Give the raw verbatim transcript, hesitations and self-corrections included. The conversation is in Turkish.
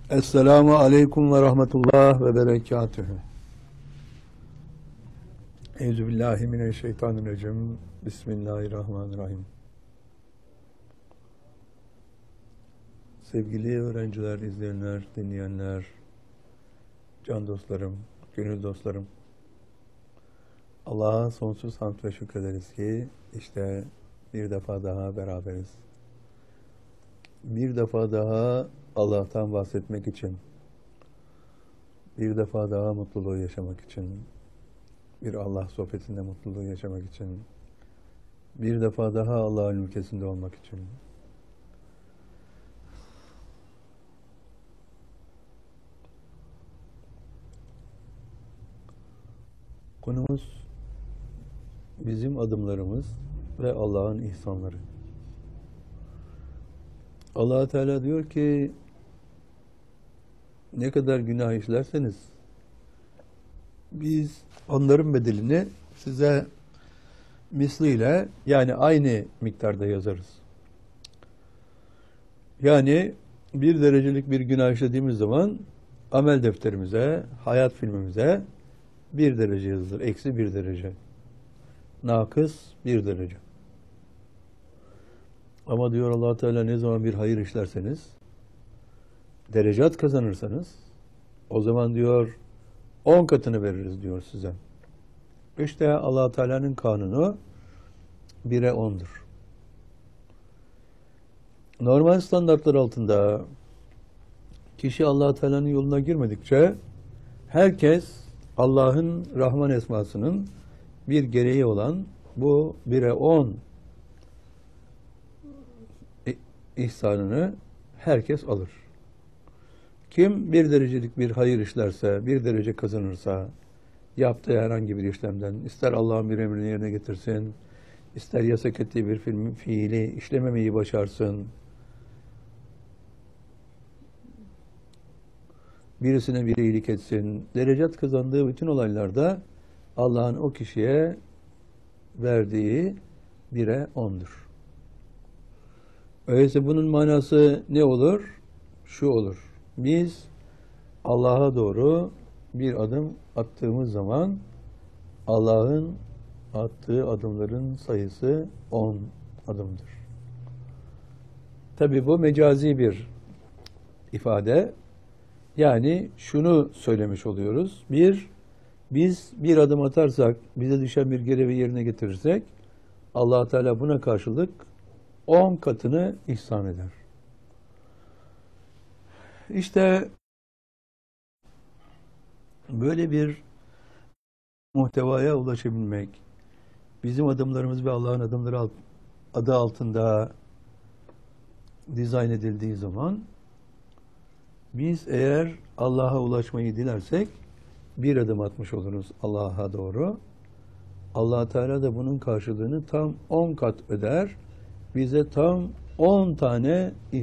Esselamu Aleyküm ve Rahmetullah ve Berekatühü. Euzubillahimineşşeytanirracim. Bismillahirrahmanirrahim. Sevgili öğrenciler, izleyenler, dinleyenler, can dostlarım, gönül dostlarım. Allah'a sonsuz hamd ve şükrederiz ki işte bir defa daha beraberiz. Bir defa daha Allah'tan bahsetmek için, bir defa daha mutluluğu yaşamak için, bir Allah sohbetinde mutluluğu yaşamak için, bir defa daha Allah'ın ülkesinde olmak için. Konumuz bizim adımlarımız ve Allah'ın ihsanları. Allah Teala diyor ki ne kadar günah işlerseniz biz onların bedelini size misliyle, yani aynı miktarda yazarız. Yani bir derecelik bir günah işlediğimiz zaman amel defterimize, hayat filmimize bir derece yazılır. Eksi bir derece. Nakıs bir derece. Ama diyor Allah Teala ne zaman bir hayır işlerseniz, derecat kazanırsanız, o zaman diyor on katını veririz diyor size. İşte Allah Teala'nın kanunu bire ondur. Normal standartlar altında kişi Allah Teala'nın yoluna girmedikçe herkes Allah'ın Rahman esmasının bir gereği olan bu bire on ihsanını herkes alır. Kim bir derecelik bir hayır işlerse, bir derece kazanırsa, yaptığı herhangi bir işlemden, ister Allah'ın bir emrini yerine getirsin, ister yasak ettiği bir film, fiili işlememeyi başarsın, birisine bir iyilik etsin, derecat kazandığı bütün olaylarda Allah'ın o kişiye verdiği bire ondur. Öyleyse bunun manası ne olur? Şu olur. Biz Allah'a doğru bir adım attığımız zaman Allah'ın attığı adımların sayısı on adımdır. Tabi bu mecazi bir ifade. Yani şunu söylemiş oluyoruz. Bir, biz bir adım atarsak, bize düşen bir görevi yerine getirirsek Allah Teala buna karşılık on katını ihsan eder. İşte böyle bir muhtevaya ulaşabilmek, bizim adımlarımız ve Allah'ın adımları adı altında dizayn edildiği zaman, biz eğer Allah'a ulaşmayı dilersek bir adım atmış oluruz Allah'a doğru. Allah Teala da bunun karşılığını tam on kat öder. Bize tam on tane